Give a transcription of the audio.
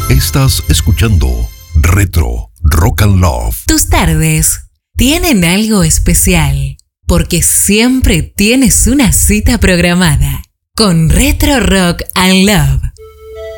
Estás escuchando Retro Rock and Love. Tus tardes tienen algo especial porque siempre tienes una cita programada con Retro Rock and Love.